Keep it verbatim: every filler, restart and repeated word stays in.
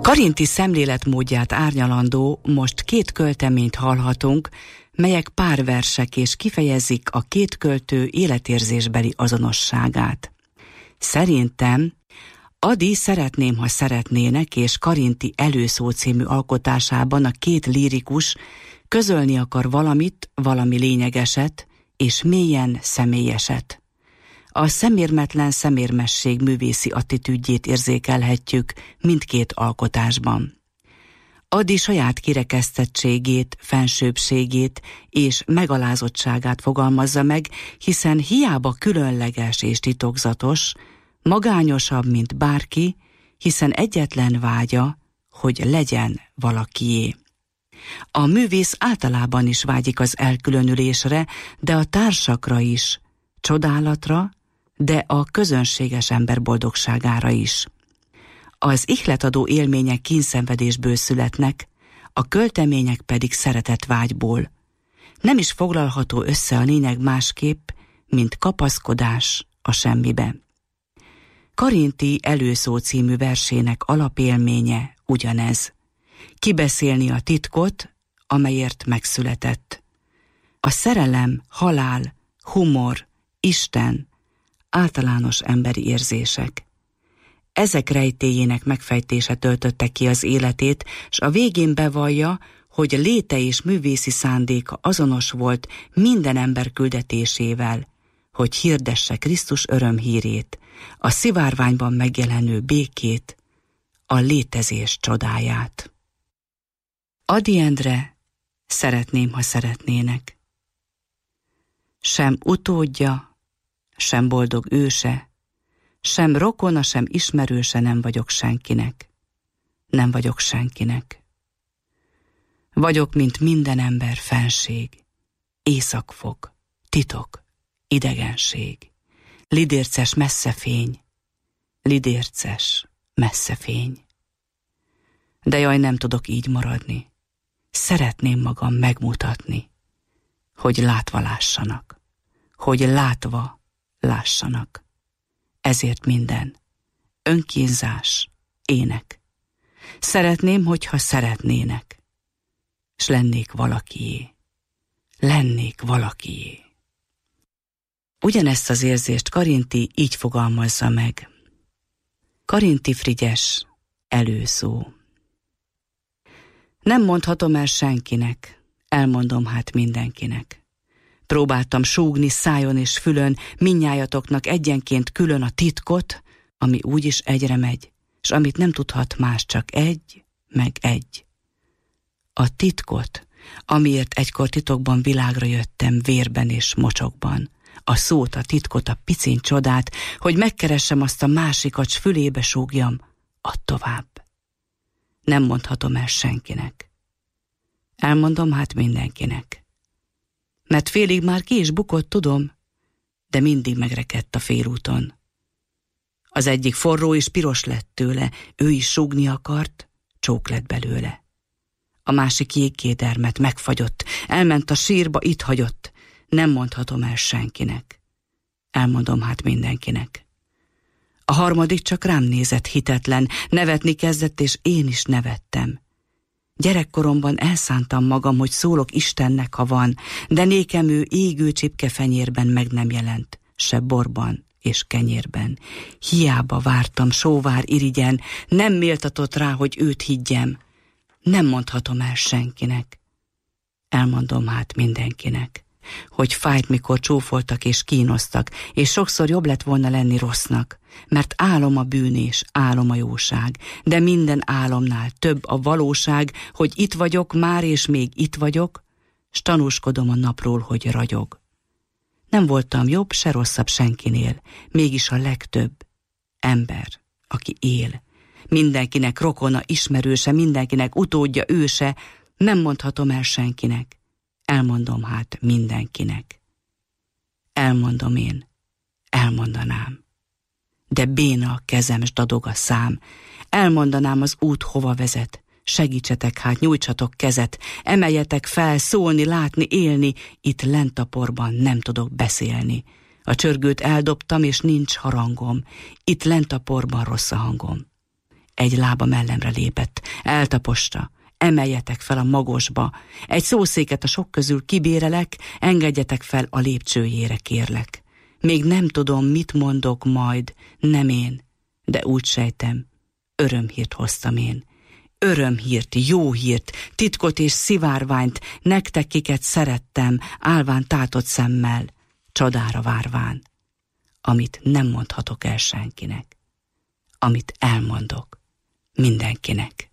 Karinti szemléletmódját árnyalandó most két költeményt hallhatunk, melyek párversek és kifejezik a két költő életérzésbeli azonosságát. Szerintem Ady Szeretném, ha szeretnének és Karinti Előszó című alkotásában a két lírikus közölni akar valamit, valami lényegeset és mélyen személyeset. A szemérmetlen szemérmesség művészi attitűdjét érzékelhetjük mindkét alkotásban. Ady saját kirekesztettségét, fensőbbségét és megalázottságát fogalmazza meg, hiszen hiába különleges és titokzatos, magányosabb, mint bárki, hiszen egyetlen vágya, hogy legyen valakié. A művész általában is vágyik az elkülönülésre, de a társakra is, csodálatra, de a közönséges ember boldogságára is. Az ihletadó élmények kínszenvedésből születnek, a költemények pedig szeretetvágyból. Nem is foglalható össze a lényeg másképp, mint kapaszkodás a semmibe. Karinti Előszó című versének alapélménye ugyanez. Kibeszélni a titkot, amelyért megszületett. A szerelem, halál, humor, Isten, általános emberi érzések. Ezek rejtélyének megfejtése töltötte ki az életét, s a végén bevallja, hogy léte és művészi szándéka azonos volt minden ember küldetésével, hogy hirdesse Krisztus örömhírét, a szivárványban megjelenő békét, a létezés csodáját. Ady Endre, Szeretném, ha szeretnének. Sem utódja, sem boldog őse, sem rokona, sem ismerőse nem vagyok senkinek. Nem vagyok senkinek. Vagyok, mint minden ember fenség, éjszakfog, titok, idegenség, lidérces messzefény, lidérces messzefény. De jaj, nem tudok így maradni. Szeretném magam megmutatni, hogy látva lássanak, hogy látva lássanak. Ezért minden. Önkínzás, ének. Szeretném, hogyha szeretnének, s lennék valakié. Lennék valakié. Ugyanezt az érzést Karinti így fogalmazza meg. Karinti Frigyes, Előszó. Nem mondhatom el senkinek, elmondom hát mindenkinek. Próbáltam súgni szájon és fülön mindnyájatoknak egyenként külön a titkot, ami úgyis egyre megy, s amit nem tudhat más, csak egy, meg egy. A titkot, amiért egykor titokban világra jöttem vérben és mocsokban. A szót, a titkot, a picin csodát, hogy megkeressem azt a másikat, s fülébe súgjam, add tovább. Nem mondhatom el senkinek. Elmondom hát mindenkinek. Mert félig már ki is bukott, tudom, de mindig megrekedt a félúton. Az egyik forró és piros lett tőle, ő is súgni akart, csók lett belőle. A másik jégkédermet megfagyott, elment a sírba, itt hagyott. Nem mondhatom el senkinek. Elmondom hát mindenkinek. A harmadik csak rám nézett hitetlen, nevetni kezdett, és én is nevettem. Gyerekkoromban elszántam magam, hogy szólok Istennek, ha van, de nékem ő égő csipkefenyérben meg nem jelent, se borban és kenyérben. Hiába vártam sóvár irigyen, nem méltatott rá, hogy őt higgyem. Nem mondhatom el senkinek. Elmondom hát mindenkinek, hogy fájt, mikor csúfoltak és kínoztak, és sokszor jobb lett volna lenni rossznak, mert álom a bűn és álom a jóság, de minden álomnál több a valóság, hogy itt vagyok már, és még itt vagyok, s tanúskodom a napról, hogy ragyog. Nem voltam jobb, se rosszabb senkinél, mégis a legtöbb ember, aki él. Mindenkinek rokona, ismerőse, mindenkinek utódja, őse, nem mondhatom el senkinek. Elmondom hát mindenkinek. Elmondom én, elmondanám. De béna a kezem, s dadog a szám. Elmondanám az út hova vezet. Segítsetek hát, nyújtsatok kezet. Emeljetek fel, szólni, látni, élni. Itt lent a porban nem tudok beszélni. A csörgőt eldobtam, és nincs harangom. Itt lent a porban rossz a hangom. Egy lába mellemre lépett, eltaposta. Emeljetek fel a magosba. Egy szószéket a sok közül kibérelek, engedjetek fel a lépcsőjére, kérlek. Még nem tudom, mit mondok majd, nem én, de úgy sejtem, örömhírt hoztam én. Örömhírt, jó hírt, titkot és szivárványt, nektek, kiket szerettem, állván tátott szemmel, csodára várván. Amit nem mondhatok el senkinek, amit elmondok mindenkinek.